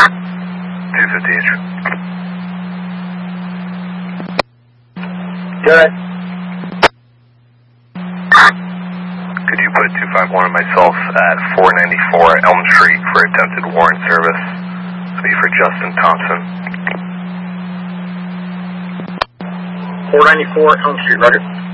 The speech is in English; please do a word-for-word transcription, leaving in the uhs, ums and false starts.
two fifty each. Good. Could you put two five one and myself at four ninety-four Elm Street for attempted warrant service? This will be for Justin Thompson. four ninety-four Elm Street, roger.